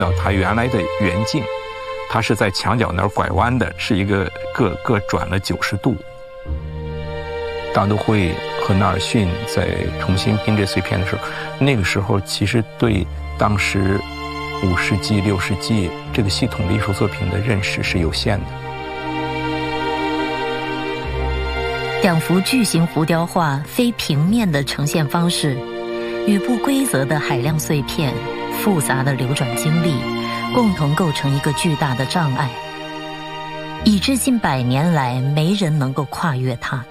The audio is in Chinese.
它原来的原境，它是在墙角那儿拐弯的，是一个各转了90度。大都会和纳尔逊在重新拼这碎片的时候，那个时候其实对当时5世纪、6世纪这个系统的艺术作品的认识是有限的。 2幅巨型浮雕画非平面的呈现方式，与不规则的海量碎片、复杂的流转经历，共同构成一个巨大的障碍，以致近100年来没人能够跨越它。